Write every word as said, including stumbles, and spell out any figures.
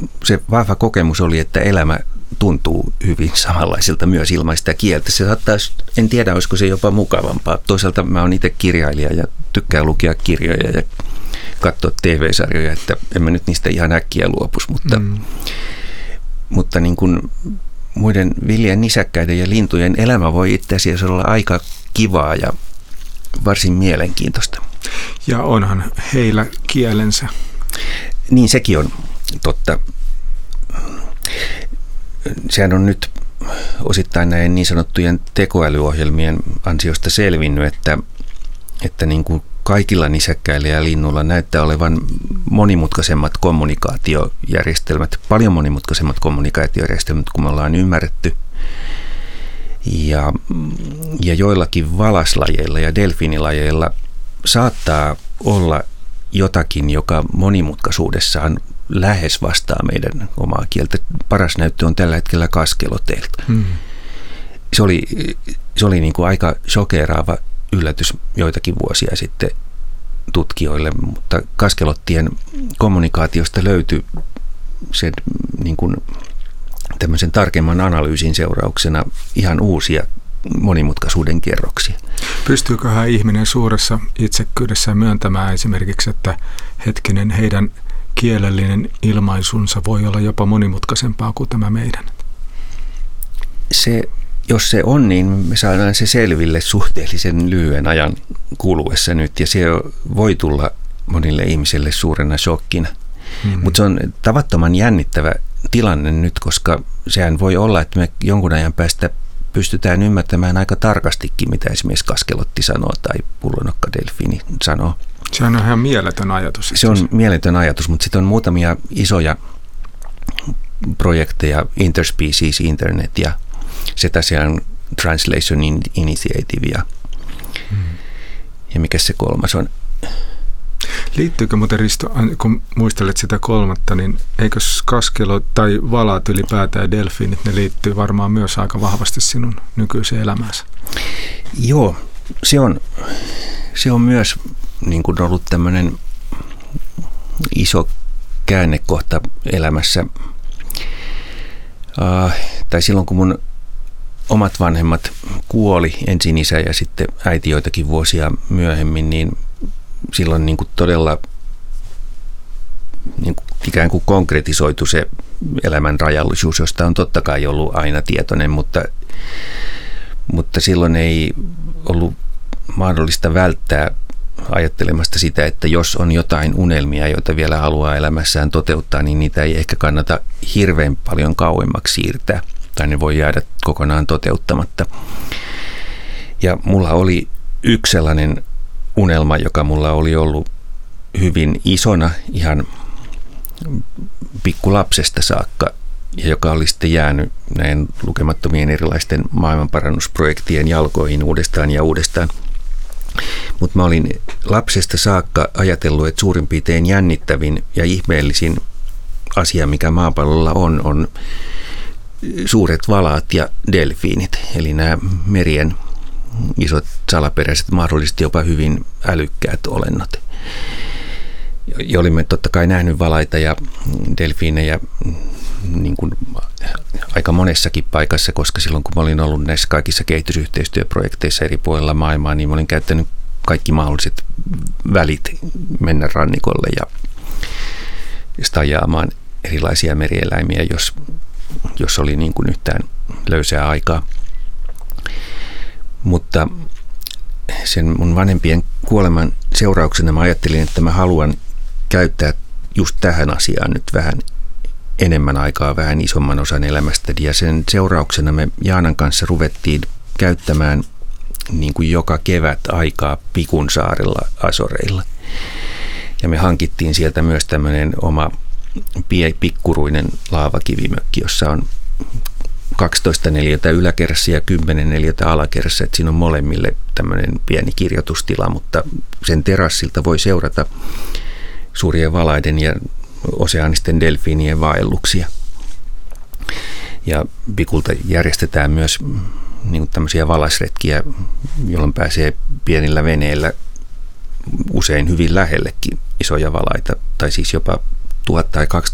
se vahva kokemus oli, että elämä tuntuu hyvin samanlaiselta myös ilman sitä kieltä. Se saattaisi, en tiedä, olisiko se jopa mukavampaa. Toisaalta mä oon itse kirjailija ja tykkään lukea kirjoja ja katsoa T V-sarjoja, että en mä nyt niistä ihan äkkiä luopus, mutta, mm. mutta niin kuin muiden viljen nisäkkäiden ja lintujen elämä voi itse asiassa olla aika kivaa ja varsin mielenkiintoista. Ja onhan heillä kielensä. Niin, sekin on totta. Sehän on nyt osittain näiden niin sanottujen tekoälyohjelmien ansiosta selvinnyt, että, että niin kuin kaikilla nisäkkäillä ja linnuilla näyttää olevan monimutkaisemmat kommunikaatiojärjestelmät, paljon monimutkaisemmat kommunikaatiojärjestelmät kuin me ollaan ymmärretty. Ja, ja joillakin valaslajeilla ja delfiinilajeilla saattaa olla jotakin, joka monimutkaisuudessaan lähes vastaa meidän omaa kieltä. Paras näyttö on tällä hetkellä kaskeloteilta. Hmm. Se oli, se oli niin kuin aika shokeraava yllätys joitakin vuosia sitten tutkijoille, mutta kaskelottien kommunikaatiosta löytyi sen niin kuin tämmöisen tarkemman analyysin seurauksena ihan uusia monimutkaisuuden kerroksia. Pystyyköhän ihminen suuressa itsekkyydessä myöntämään esimerkiksi, että hetkinen heidän kielellinen ilmaisunsa voi olla jopa monimutkaisempaa kuin tämä meidän? Se, jos se on, niin me saadaan se selville suhteellisen lyhyen ajan kuluessa nyt, ja se voi tulla monille ihmisille suurena shokkina. Mm-hmm. Mutta se on tavattoman jännittävä tilanne nyt, koska sehän voi olla, että me jonkun ajan päästä pystytään ymmärtämään aika tarkastikin, mitä esimerkiksi kaskelotti sanoo tai pullonokkadelfiini sanoo. Sehän on ihan mieletön ajatus. Se on mieletön ajatus, mutta sitten on muutamia isoja projekteja, Interspecies Internet ja Cetacean Translation Initiative ja, hmm. ja mikä se kolmas on? Liittyykö muuten, Risto, kun muistelet sitä kolmatta, niin eikö kaskelo tai valaat ylipäätään ja delfiinit, ne liittyy varmaan myös aika vahvasti sinun nykyiseen elämäänsä? Joo, se on, se on myös niin kuin ollut tämmöinen iso käännekohta elämässä. Uh, tai silloin, kun mun omat vanhemmat kuoli, ensin isä ja sitten äiti joitakin vuosia myöhemmin, niin silloin niin kuin todella niin kuin ikään kuin konkretisoitu se elämän rajallisuus, josta on totta kai ollut aina tietoinen, mutta, mutta silloin ei ollut mahdollista välttää ajattelemasta sitä, että jos on jotain unelmia, joita vielä haluaa elämässään toteuttaa, niin niitä ei ehkä kannata hirveän paljon kauemmaksi siirtää, tai ne voi jäädä kokonaan toteuttamatta. Ja mulla oli yksi sellainen unelma, joka mulla oli ollut hyvin isona ihan pikkulapsesta saakka, ja joka oli sitten jäänyt näin lukemattomien erilaisten maailmanparannusprojektien jalkoihin uudestaan ja uudestaan. Mutta mä olin lapsesta saakka ajatellut, että suurin piirtein jännittävin ja ihmeellisin asia, mikä maapallolla on, on suuret valaat ja delfiinit, eli nämä merien isot salaperäiset, mahdollisesti jopa hyvin älykkäät olennot. Ja olimme totta kai nähnyt valaita ja delfiinejä niin kuin aika monessakin paikassa, koska silloin kun mä olin ollut näissä kaikissa kehitysyhteistyöprojekteissa eri puolilla maailmaa, niin mä olin käyttänyt kaikki mahdolliset välit mennä rannikolle ja stajaamaan erilaisia merieläimiä, jos, jos oli niin kuin yhtään löysää aikaa. Mutta sen mun vanhempien kuoleman seurauksena mä ajattelin, että mä haluan käyttää just tähän asiaan nyt vähän enemmän aikaa, vähän isomman osan elämästäni. Ja sen seurauksena me Jaanan kanssa ruvettiin käyttämään niin kuin joka kevät aikaa Pikunsaarella Azoreilla. Ja me hankittiin sieltä myös tämmöinen oma pie, pikkuruinen laavakivimökki, jossa on kaksitoista neliötä yläkerrassa ja kymmenen neliötä alakerrassa, että siinä on molemmille tämmöinen pieni kirjoitustila, mutta sen terassilta voi seurata suurien valaiden ja oseaanisten delfiinien vaelluksia. Ja Pikulta järjestetään myös niin kuin tämmöisiä valasretkiä, jolloin pääsee pienillä veneillä usein hyvin lähellekin isoja valaita, tai siis jopa tuhat tai kaksi